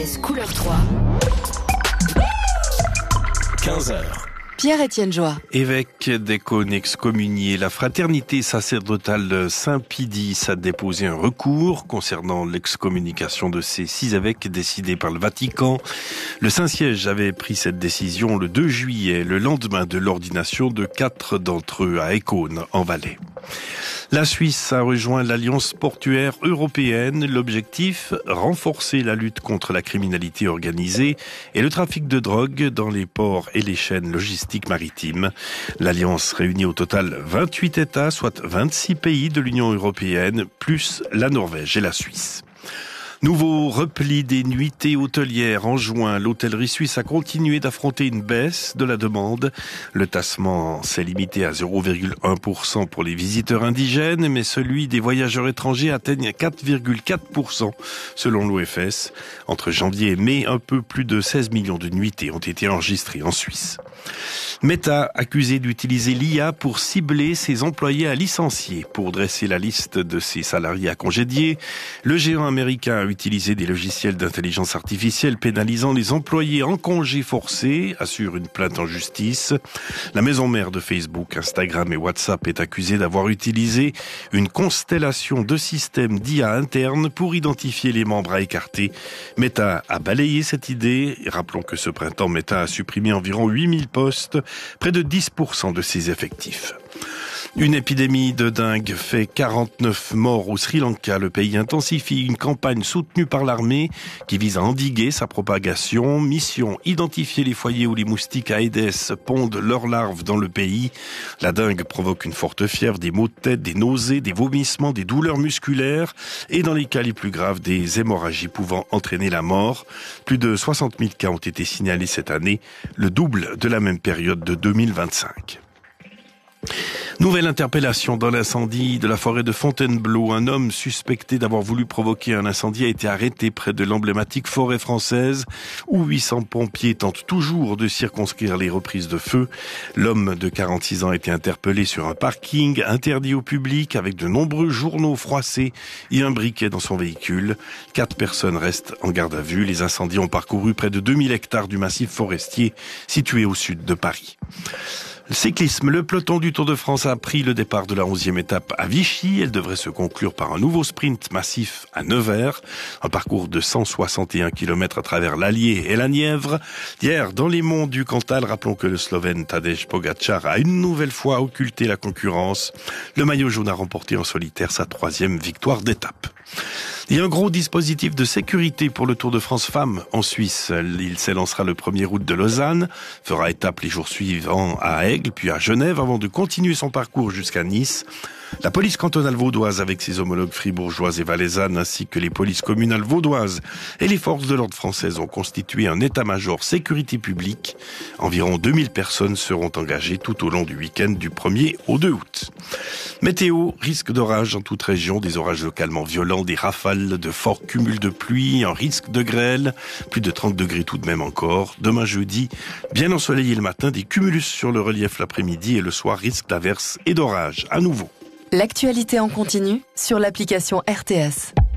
RTS couleur 3. 15h. Pierre-Étienne Joie. Évêque d'Écône excommunié, la fraternité sacerdotale de Saint-Pidis a déposé un recours concernant l'excommunication de ces 6 évêques décidés par le Vatican. Le Saint-Siège avait pris cette décision le 2 juillet, le lendemain de l'ordination de 4 d'entre eux à Écône, en Valais. La Suisse a rejoint l'Alliance portuaire européenne. L'objectif, renforcer la lutte contre la criminalité organisée et le trafic de drogue dans les ports et les chaînes logistiques maritimes. L'Alliance réunit au total 28 États, soit 26 pays de l'Union européenne, plus la Norvège et la Suisse. Nouveau repli des nuitées hôtelières en juin. L'hôtellerie suisse a continué d'affronter une baisse de la demande. Le tassement s'est limité à 0,1% pour les visiteurs indigènes, mais celui des voyageurs étrangers atteigne 4,4% selon l'OFS. Entre janvier et mai, un peu plus de 16 millions de nuitées ont été enregistrées en Suisse. Meta accusé d'utiliser l'IA pour cibler ses employés à licencier. Pour dresser la liste de ses salariés à congédier, le géant américain a utilisé des logiciels d'intelligence artificielle pénalisant les employés en congé forcé, assure une plainte en justice. La maison mère de Facebook, Instagram et WhatsApp est accusée d'avoir utilisé une constellation de systèmes d'IA internes pour identifier les membres à écarter. Meta a balayé cette idée. Rappelons que ce printemps, Meta a supprimé environ 8000 postes, près de 10% de ses effectifs. Une épidémie de dengue fait 49 morts au Sri Lanka. Le pays intensifie une campagne soutenue par l'armée qui vise à endiguer sa propagation. Mission, identifier les foyers où les moustiques Aedes pondent leurs larves dans le pays. La dengue provoque une forte fièvre, des maux de tête, des nausées, des vomissements, des douleurs musculaires et dans les cas les plus graves, des hémorragies pouvant entraîner la mort. Plus de 60 000 cas ont été signalés cette année, le double de la même période de 2025. Nouvelle interpellation dans l'incendie de la forêt de Fontainebleau. Un homme suspecté d'avoir voulu provoquer un incendie a été arrêté près de l'emblématique forêt française où 800 pompiers tentent toujours de circonscrire les reprises de feu. L'homme de 46 ans a été interpellé sur un parking interdit au public avec de nombreux journaux froissés et un briquet dans son véhicule. 4 personnes restent en garde à vue. Les incendies ont parcouru près de 2000 hectares du massif forestier situé au sud de Paris. Le cyclisme, le peloton du Tour de France a pris le départ de la 11e étape à Vichy. Elle devrait se conclure par un nouveau sprint massif à Nevers. Un parcours de 161 km à travers l'Allier et la Nièvre. Hier, dans les monts du Cantal, rappelons que le Slovène Tadej Pogačar a une nouvelle fois occulté la concurrence. Le maillot jaune a remporté en solitaire sa 3e victoire d'étape. Il y a un gros dispositif de sécurité pour le Tour de France Femmes en Suisse. Il s'élancera le 1er août de Lausanne, fera étape les jours suivants à Aigle, puis à Genève, avant de continuer son parcours jusqu'à Nice. La police cantonale vaudoise avec ses homologues fribourgeoises et valaisannes ainsi que les polices communales vaudoises et les forces de l'ordre françaises ont constitué un état-major sécurité publique. Environ 2000 personnes seront engagées tout au long du week-end du 1er au 2 août. Météo, risque d'orage en toute région, des orages localement violents, des rafales, de forts cumuls de pluie, un risque de grêle, plus de 30 degrés tout de même encore. Demain jeudi, bien ensoleillé le matin, des cumulus sur le relief l'après-midi et le soir, risque d'averses et d'orages à nouveau. L'actualité en continu sur l'application RTS.